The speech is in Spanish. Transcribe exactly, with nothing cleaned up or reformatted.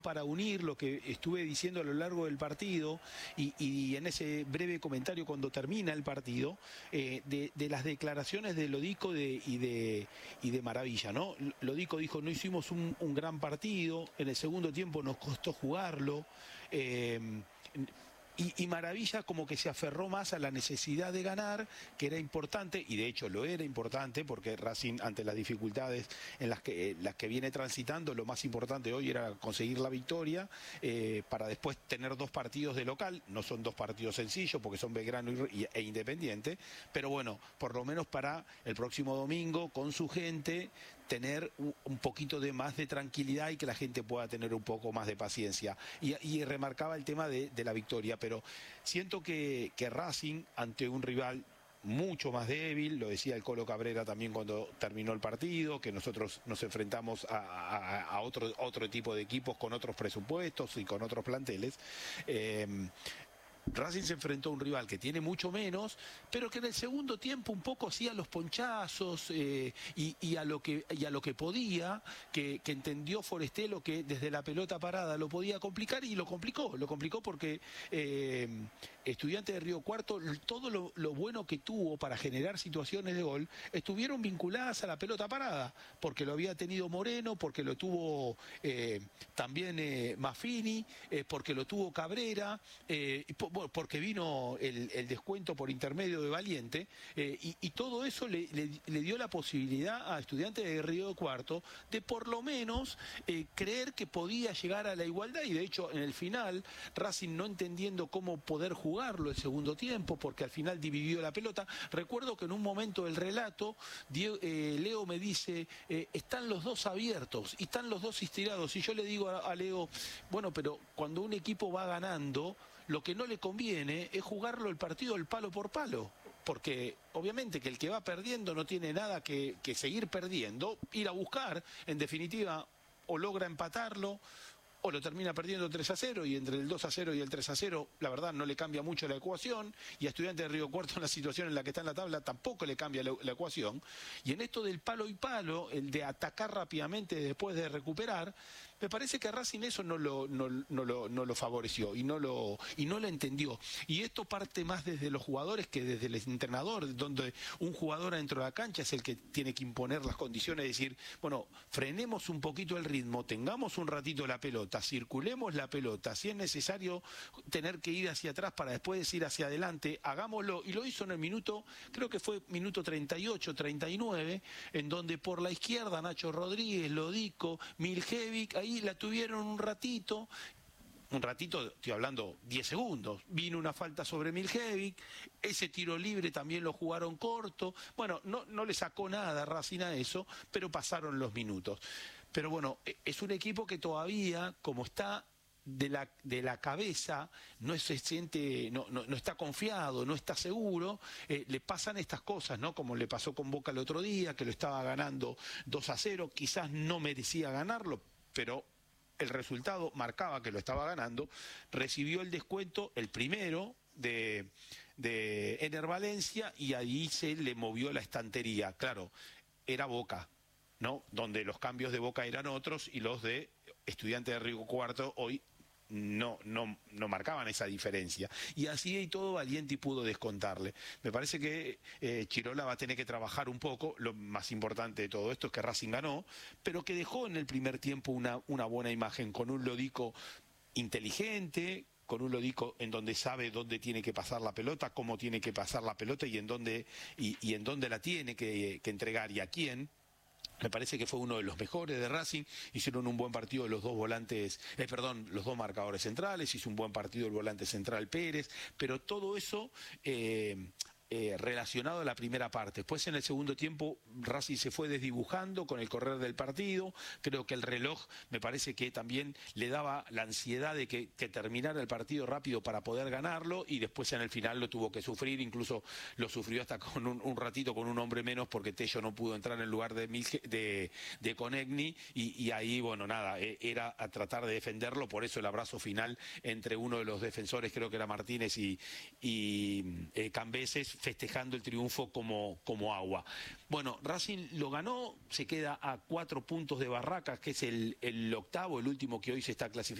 para unir lo que estuve diciendo a lo largo del partido y, y en ese breve comentario cuando termina el partido, eh, de, de las declaraciones de Lodico de, y, de, y de Maravilla, ¿no? Lodico dijo, no hicimos un, un gran partido, en el segundo tiempo nos costó jugarlo, eh, Y, y Maravilla como que se aferró más a la necesidad de ganar, que era importante, y de hecho lo era importante, porque Racing, ante las dificultades en las que, las que viene transitando, lo más importante hoy era conseguir la victoria, eh, para después tener dos partidos de local. No son dos partidos sencillos, porque son Belgrano y, e Independiente, pero bueno, por lo menos para el próximo domingo, con su gente, tener un, un poquito de más de tranquilidad y que la gente pueda tener un poco más de paciencia. Y, y remarcaba el tema de, de la victoria, pero siento que, que Racing, ante un rival mucho más débil, lo decía el Colo Cabrera también cuando terminó el partido, que nosotros nos enfrentamos a, a, a otro, otro tipo de equipos con otros presupuestos y con otros planteles, eh, Racing se enfrentó a un rival que tiene mucho menos, pero que en el segundo tiempo un poco hacía los ponchazos eh, y, y, a lo que, y a lo que podía, que, que entendió Forestelo que desde la pelota parada lo podía complicar y lo complicó, lo complicó porque eh, Estudiantes de Río Cuarto, todo lo, lo bueno que tuvo para generar situaciones de gol, estuvieron vinculadas a la pelota parada, porque lo había tenido Moreno, porque lo tuvo eh, también eh, Maffini, eh, porque lo tuvo Cabrera, eh, porque vino el, el descuento por intermedio de Valiente, eh, y, y todo eso le, le, le dio la posibilidad a Estudiantes de Río Cuarto de por lo menos eh, creer que podía llegar a la igualdad, y de hecho en el final Racing, no entendiendo cómo poder jugarlo el segundo tiempo, porque al final dividió la pelota. Recuerdo que en un momento del relato Diego, eh, Leo me dice, eh, están los dos abiertos y están los dos estirados, y yo le digo a, a Leo, bueno, pero cuando un equipo va ganando, lo que no le conviene es jugarlo el partido el palo por palo, porque obviamente que el que va perdiendo no tiene nada que, que seguir perdiendo, ir a buscar, en definitiva, o logra empatarlo, o lo termina perdiendo tres a cero, y entre el dos a cero y el tres a cero, la verdad, no le cambia mucho la ecuación, y a Estudiantes de Río Cuarto, en la situación en la que está en la tabla, tampoco le cambia la, la ecuación. Y en esto del palo y palo, el de atacar rápidamente después de recuperar, me parece que a Racing eso no lo, no, no lo, no lo favoreció y no lo, y no lo entendió. Y esto parte más desde los jugadores que desde el entrenador, donde un jugador dentro de la cancha es el que tiene que imponer las condiciones, de decir, bueno, frenemos un poquito el ritmo, tengamos un ratito la pelota, circulemos la pelota, si es necesario tener que ir hacia atrás para después ir hacia adelante, hagámoslo. Y lo hizo en el minuto, creo que fue minuto treinta y ocho, treinta y nueve, en donde por la izquierda Nacho Rodríguez, Lodico, Miljevic, ahí la tuvieron un ratito, un ratito, estoy hablando diez segundos, vino una falta sobre Miljevic, ese tiro libre también lo jugaron corto, bueno, no, no le sacó nada a Racing a eso, pero pasaron los minutos. Pero bueno, es un equipo que todavía, como está de la, de la cabeza, no se siente, no, no, no está confiado, no está seguro, eh, le pasan estas cosas, ¿no? Como le pasó con Boca el otro día, que lo estaba ganando dos a cero, quizás no merecía ganarlo, pero el resultado marcaba que lo estaba ganando, recibió el descuento, el primero, de, de Ener Valencia, y ahí se le movió la estantería. Claro, era Boca, ¿no? Donde los cambios de Boca eran otros y los de Estudiantes de Río Cuarto hoy no, no, no marcaban esa diferencia. Y así y todo Valiente pudo descontarle. Me parece que eh, Chirola va a tener que trabajar un poco. Lo más importante de todo esto es que Racing ganó, pero que dejó en el primer tiempo una, una buena imagen, con un Lodico inteligente, con un Lodico en donde sabe dónde tiene que pasar la pelota, cómo tiene que pasar la pelota y en dónde, y, y en dónde la tiene que, que entregar y a quién. Me parece que fue uno de los mejores de Racing, hicieron un buen partido los dos volantes, eh, perdón, los dos marcadores centrales, hizo un buen partido el volante central Pérez, pero todo eso eh, eh, relacionado a la primera parte. Después en el segundo tiempo Racing se fue desdibujando con el correr del partido, creo que el reloj me parece que también le daba la ansiedad de que, que terminara el partido rápido para poder ganarlo, y después en el final lo tuvo que sufrir, incluso lo sufrió hasta con un, un ratito con un hombre menos, porque Tello no pudo entrar en lugar de, de, de Conegni, y, y ahí, bueno, nada, era a tratar de defenderlo, por eso el abrazo final entre uno de los defensores, creo que era Martínez y, y eh, Cambeses, festejando el triunfo como, como agua. Bueno, Racing lo ganó, se queda a cuatro puntos de Barracas, que es el, el octavo, el último que hoy se está clasificando.